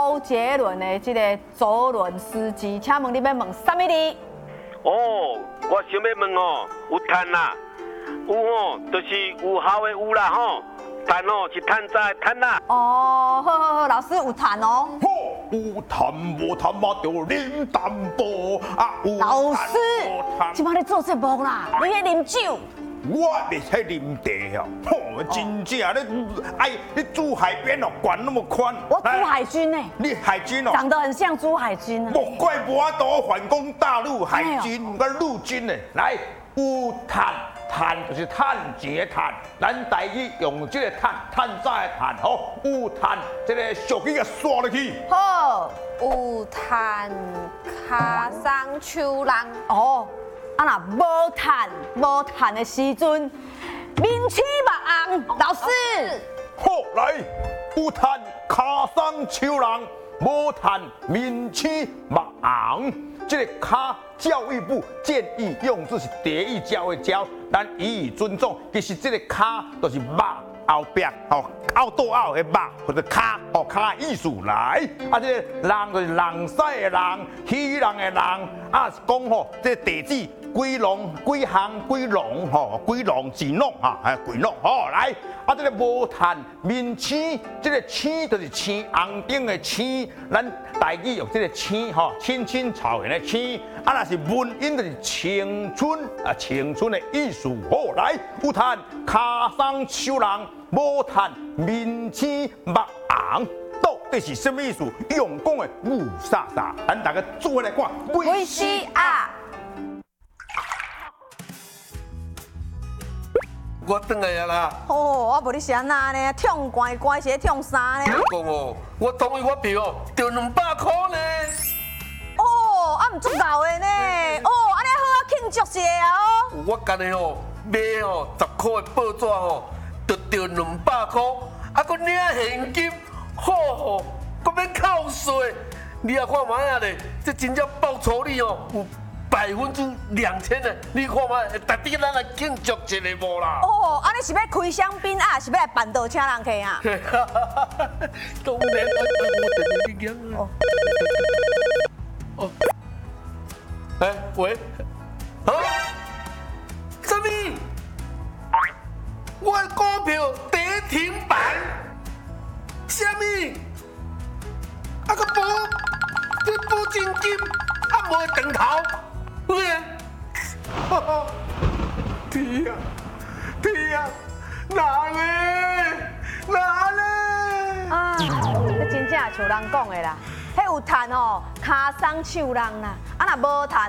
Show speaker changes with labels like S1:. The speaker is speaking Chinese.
S1: 周杰伦的这个左轮司机，请问你要问什么字？
S2: 哦，我想要问哦，有碳啦，有哦，就是有效的有啦吼，碳哦是碳渣的碳啦。
S1: 哦，好，老师有痰哦。
S3: 有痰无痰嘛，就啉淡薄啊。
S1: 老师，今摆咧做节目啦，你咧啉酒？
S3: 我袂使啉茶哦，真正咧，哎，你住海边哦，管那么宽。
S1: 我朱海军呢？
S3: 你海军哦，
S1: 长得很像朱海军啊。
S3: 莫怪我都反攻大陆海军，我陆军呢，来有碳。碳就是碳结碳，咱台语用这个碳渣的碳吼，有碳这个俗语给刷落去。
S4: 好，有炭卡桑秋人。
S1: 哦，啊若无碳的时阵，面青目红。老师，
S3: 好来，有碳卡桑秋人，无碳面青目红。这个卡教育部建议用字是蝶语教的教，咱予以尊重。其实这个卡就是肉后壁哦，后倒后的肉或者卡哦，卡意思来。啊，这个人就是人屎的人，鱼人的人啊，讲吼这个地址。几龙、几行、几龙吼，几龙几弄哈，还几弄吼来。啊，这个无碳面青，这个青就是青红顶的青，咱台语用这个青吼，青青草原的青。啊，若是文音就是青春啊，青春的意思。好来，有碳卡桑秋人，无碳面青目红。到底是什么意思？用讲的雾煞煞，咱大家做伙来看。
S1: 维 C 啊！
S5: 我转来啊啦！
S1: 哦，我无你是安那呢？痛怪怪是痛啥呢？
S5: 讲哦，我同意我票哦，就200块呢。
S1: 哦，啊，唔足够的呢。哦，安尼好啊，庆祝一下哦。
S5: 我今日哦买哦10块的报纸哦，就着200块，啊，佮领现金，好哦，佮免扣税。你也看卖啊咧，这真正报酬率哦有2000%的，你看卖，特地咱来庆祝一下无啦？
S1: 哦，安尼是要开香槟啊，是要来办桌请人客啊？
S5: 当然，我等你讲啊。哦，哎，喂，啊？什么？我的股票跌停板？什么？啊个这保证金啊无断头？天啊！天啊！哪呢？
S1: 啊，这真正像人讲的啦，迄有碳吼，骹松手人啦，啊若无碳